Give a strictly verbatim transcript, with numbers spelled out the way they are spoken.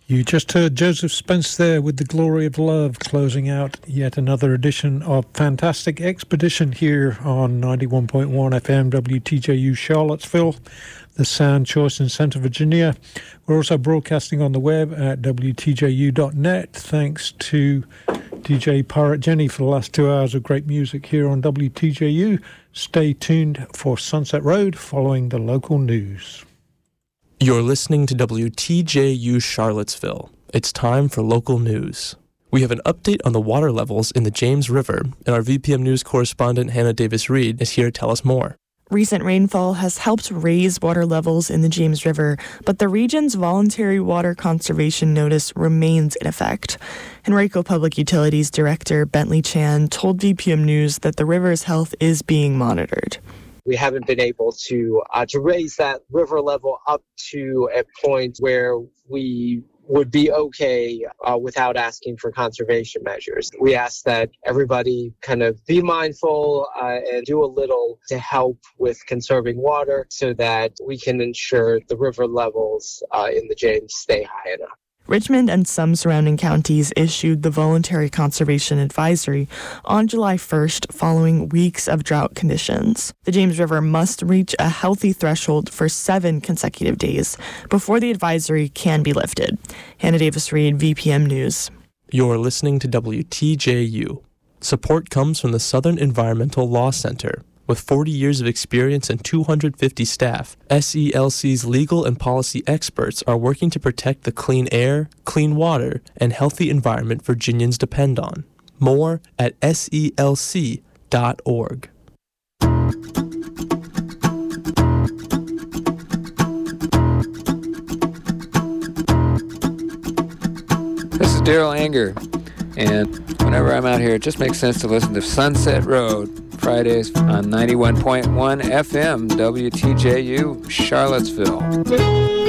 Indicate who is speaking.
Speaker 1: You just heard Joseph Spence there with The Glory of Love, closing out yet another edition of Fantastic Expedition here on ninety-one point one F M W T J U Charlottesville, the Sound Choice in Centre Virginia. We're also broadcasting on the web at W T J U dot net. Thanks to D J Pirate Jenny for the last two hours of great music here on W T J U. Stay tuned for Sunset Road following the local news.
Speaker 2: You're listening to W T J U Charlottesville. It's time for local news. We have an update on the water levels in the James River, and our V P M News correspondent Hannah Davis-Reed is here to tell us more.
Speaker 3: Recent rainfall has helped raise water levels in the James River, but the region's voluntary water conservation notice remains in effect. Henrico Public Utilities Director Bentley Chan told V P M News that the river's health is being monitored.
Speaker 4: We haven't been able to uh, to raise that river level up to a point where we would be okay uh, without asking for conservation measures. We ask that everybody kind of be mindful uh, and do a little to help with conserving water so that we can ensure the river levels uh, in the James stay high enough.
Speaker 3: Richmond and some surrounding counties issued the Voluntary Conservation Advisory on July first following weeks of drought conditions. The James River must reach a healthy threshold for seven consecutive days before the advisory can be lifted. Hannah Davis-Reed, V P M News.
Speaker 2: You're listening to W T J U. Support comes from the Southern Environmental Law Center. With forty years of experience and two hundred fifty staff, S E L C's legal and policy experts are working to protect the clean air, clean water, and healthy environment Virginians depend on. More at S E L C dot org.
Speaker 5: This is Daryl Anger, and whenever I'm out here, it just makes sense to listen to Sunset Road Fridays on ninety-one point one F M W T J U Charlottesville.